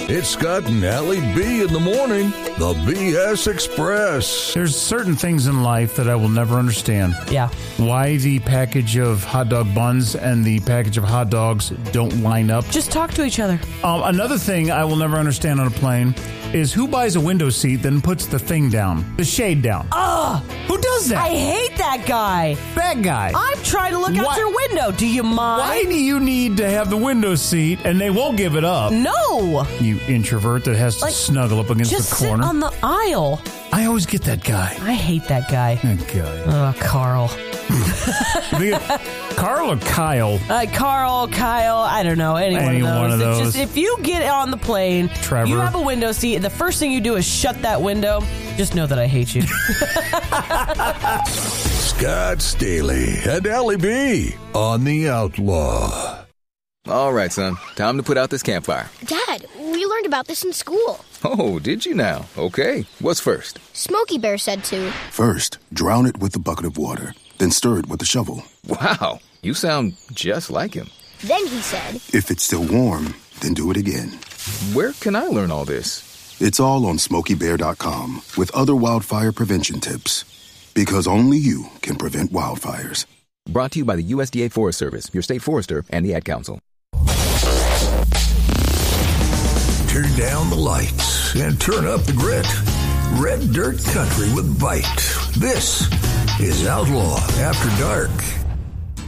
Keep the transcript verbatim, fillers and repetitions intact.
It's Scott and Allie B in the morning. The B S Express. There's certain things in life that I will never understand. Yeah. Why the package of hot dog buns and the package of hot dogs don't line up. Just talk to each other. Um, another thing I will never understand on a plane is who buys a window seat then puts the thing down, the shade down. Ugh! Who does that? I hate that guy. That guy. I'm trying to look Why- out your window. Do you mind? Why do you need to have the window seat and they won't give it up? No. You introvert that has to Like, snuggle up against Just the sit corner. on the aisle. I always get that guy. I hate that guy. That guy. Oh, Carl. The- Carl or Kyle? Uh, Carl, Kyle, I don't know, any, Any one of those. one of It's those. just, if you get on the plane, Trevor. you have a window seat, and the first thing you do is shut that window, just know that I hate you. Scott Staley and Allie B on The Outlaw. All right, son. Time to put out this campfire. Dad, we learned about this in school. Oh, did you now? Okay. What's first? Smokey Bear said to. First, drown it with a bucket of water, then stir it with a shovel. Wow. You sound just like him. Then he said. If it's still warm, then do it again. Where can I learn all this? It's all on smokey bear dot com with other wildfire prevention tips. Because only you can prevent wildfires. Brought to you by the U S D A Forest Service, your state forester, and the Ad Council. Turn down the lights and turn up the grit. Red Dirt Country with Bite. This is Outlaw After Dark.